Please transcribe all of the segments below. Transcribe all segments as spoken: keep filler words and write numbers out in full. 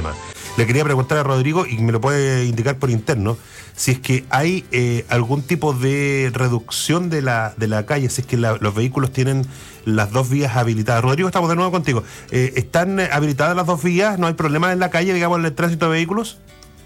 problema. Le quería preguntar a Rodrigo, y me lo puede indicar por interno, si es que hay eh, algún tipo de reducción de la, de la calle, si es que la, los vehículos tienen las dos vías habilitadas. Rodrigo, estamos de nuevo contigo. Eh, ¿Están habilitadas las dos vías? ¿No hay problema en la calle, digamos, en el tránsito de vehículos?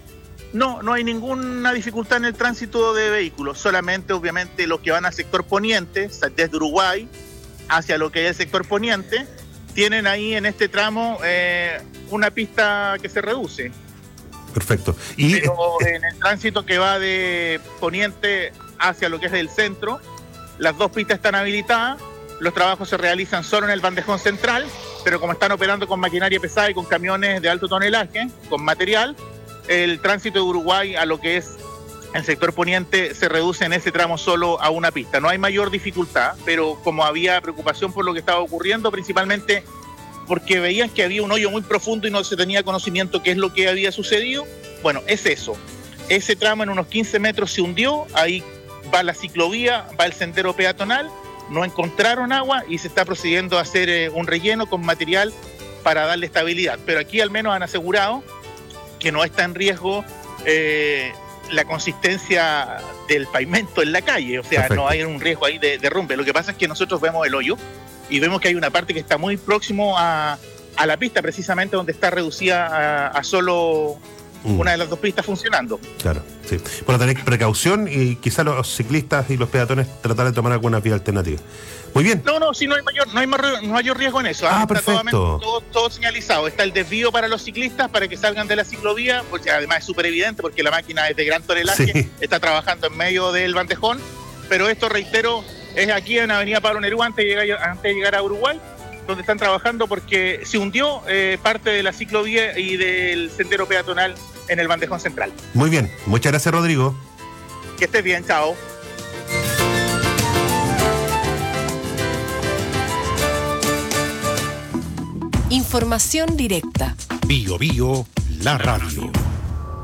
No, no hay ninguna dificultad en el tránsito de vehículos, solamente obviamente los que van al sector poniente, desde Uruguay hacia lo que es el sector poniente, tienen ahí en este tramo eh, una pista que se reduce. Perfecto. Y Pero en el tránsito que va de poniente hacia lo que es el centro, las dos pistas están habilitadas, los trabajos se realizan solo en el bandejón central, pero como están operando con maquinaria pesada y con camiones de alto tonelaje, con material, el tránsito de Uruguay a lo que es el sector poniente se reduce en ese tramo solo a una pista. No hay mayor dificultad, pero como había preocupación por lo que estaba ocurriendo, principalmente porque veían que había un hoyo muy profundo y no se tenía conocimiento qué es lo que había sucedido, bueno, es eso. Ese tramo en unos quince metros se hundió, ahí va la ciclovía, va el sendero peatonal, no encontraron agua y se está procediendo a hacer eh, un relleno con material para darle estabilidad. Pero aquí al menos han asegurado que no está en riesgo eh, la consistencia del pavimento en la calle, o sea, Perfecto. No hay un riesgo ahí de derrumbe. Lo que pasa es que nosotros vemos el hoyo y vemos que hay una parte que está muy próximo a, a la pista, precisamente donde está reducida a, a solo mm. una de las dos pistas funcionando. Claro, sí. Bueno, tener precaución y quizás los ciclistas y los peatones tratar de tomar alguna vía alternativa. Muy bien. No, no, sí, no hay mayor, no hay mayor, no hay mayor riesgo en eso. Ah, está perfecto. Todo, todo, todo señalizado. Está el desvío para los ciclistas para que salgan de la ciclovía, porque además es súper evidente porque la máquina es de gran tonelaje, sí. Está trabajando en medio del bandejón, pero esto, reitero, es aquí en Avenida Pablo Neruda antes de llegar, antes de llegar a Uruguay, donde están trabajando porque se hundió eh, parte de la ciclovía y del sendero peatonal en el bandejón central. Muy bien, muchas gracias, Rodrigo. Que estés bien, chao. Información directa. Bio Bio, la radio.